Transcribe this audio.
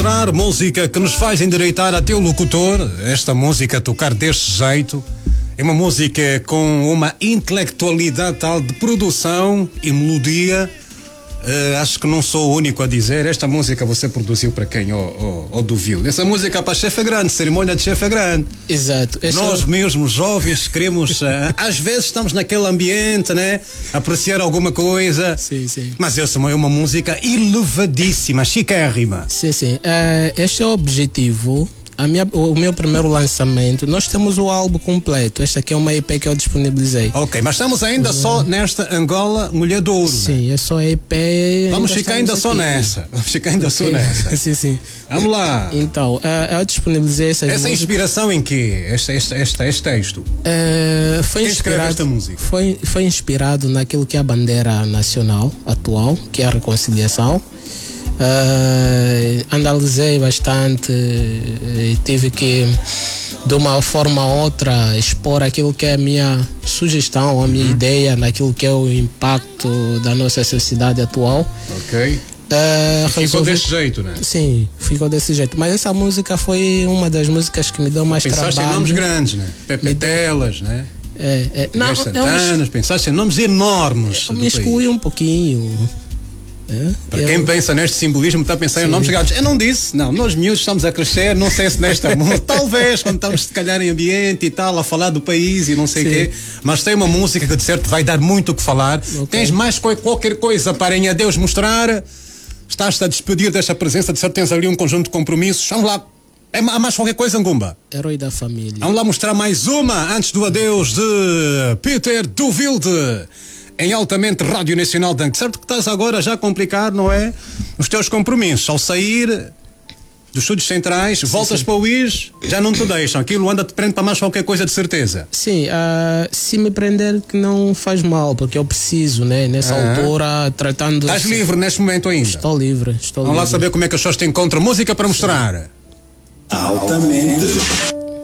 Música que nos faz endireitar até o locutor. Esta música tocar deste jeito é uma música com uma intelectualidade tal de produção e melodia. Acho que não sou o único a dizer. Esta música você produziu para quem? Do Vil. Essa música para chefe grande, cerimônia de chefe grande. Exato. Nós mesmos jovens queremos, às vezes estamos naquele ambiente, né? Apreciar alguma coisa. Sim, sim. Mas essa é uma música elevadíssima, chiquérrima. Sim, sim. Este é o objetivo. O meu primeiro lançamento, nós temos o álbum completo. Esta aqui é uma EP que eu disponibilizei. Ok, mas estamos ainda só nesta Angola Mulher de Ouro. Sim, né? É só EP. Vamos ficar ainda só nessa. Vamos ficar ainda só nessa. Sim, sim. Vamos lá. Então, eu disponibilizei essa músicas. Inspiração em quê? Este texto? Foi Quem escreveu esta música? Foi inspirado naquilo que é a bandeira nacional atual, que é a reconciliação. Analisei bastante e tive que, de uma forma ou outra, expor aquilo que é a minha sugestão, a minha ideia naquilo que é o impacto da nossa sociedade atual. Ok. Ficou desse jeito, né? Sim, ficou desse jeito. Mas essa música foi uma das músicas que me deu mais trabalho. Pensaste em nomes grandes, né? Pepe Telas, né? Não, Santanas, pensaste em nomes enormes. Eu me excluí um pouquinho. Para quem pensa neste simbolismo, está a pensar em nomes grandes. Eu não disse, não, nós miúdos estamos a crescer, não sei se nesta música, talvez quando estamos se calhar em ambiente e tal, a falar do país e não sei o quê, mas tem uma música que de certo vai dar muito o que falar. Okay. Tens mais qualquer coisa para em adeus mostrar? Estás-te a despedir desta presença, de certo tens ali um conjunto de compromissos. Vamos lá. Há mais qualquer coisa, Ngumba? Herói da família. Vamos lá mostrar mais uma antes do adeus de Peter do Vilde. Em altamente Rádio Nacional de Angola. Certo que estás agora já a complicar, não é? Os teus compromissos. Ao sair dos estúdios centrais, voltas para o IS, já não te deixam. Aquilo anda-te prende para mais qualquer coisa de certeza. Sim, se me prender que não faz mal, porque eu preciso, né? Nessa altura, tratando... Estás livre neste momento ainda? Estou livre. Vamos lá saber como é que as pessoas te encontram. Música para mostrar. Altamente.